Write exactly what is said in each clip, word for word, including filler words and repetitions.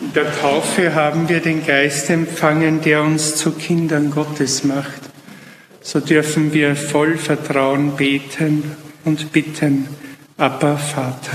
In der Taufe haben wir den Geist empfangen, der uns zu Kindern Gottes macht. So dürfen wir voll Vertrauen beten und bitten, Abba, Vater.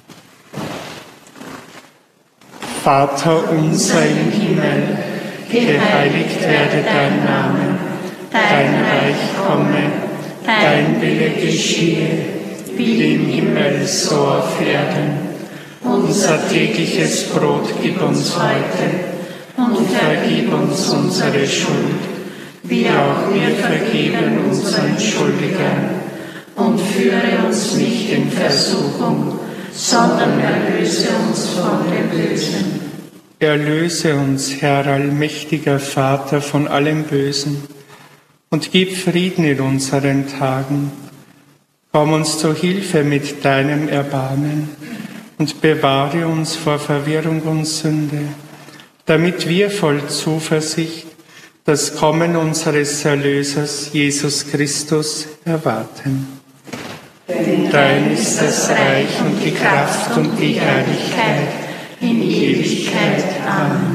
Vater unser im Himmel, geheiligt werde dein Name, dein Reich komme, dein Wille geschehe, wie im Himmel so auf Erden. Unser tägliches Brot gib uns heute und vergib uns unsere Schuld, wie auch wir vergeben unseren Schuldigern. Und führe uns nicht in Versuchung, sondern erlöse uns von dem Bösen. Erlöse uns, Herr allmächtiger Vater, von allem Bösen und gib Frieden in unseren Tagen. Komm uns zu Hilfe mit deinem Erbarmen und bewahre uns vor Verwirrung und Sünde, damit wir voll Zuversicht das Kommen unseres Erlösers, Jesus Christus, erwarten. Denn dein ist das Reich und die Kraft und die Herrlichkeit in Ewigkeit. Amen.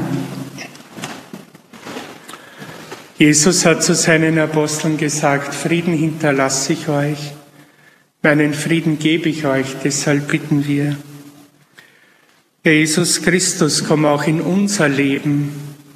Jesus hat zu seinen Aposteln gesagt, Frieden hinterlasse ich euch, meinen Frieden gebe ich euch, deshalb bitten wir. Herr Jesus Christus, komm auch in unser Leben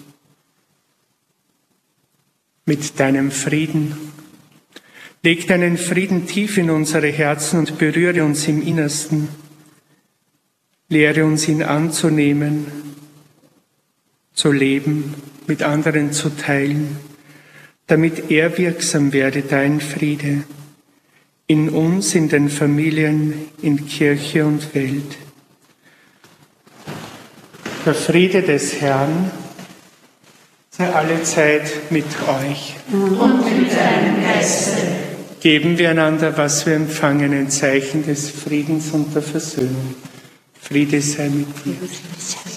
mit deinem Frieden. Leg deinen Frieden tief in unsere Herzen und berühre uns im Innersten. Lehre uns, ihn anzunehmen, zu leben, mit anderen zu teilen, damit er wirksam werde, dein Friede, in uns, in den Familien, in Kirche und Welt. Der Friede des Herrn sei allezeit mit euch. Und mit deinem Geiste. Geben wir einander, was wir empfangen, ein Zeichen des Friedens und der Versöhnung. Friede sei mit dir.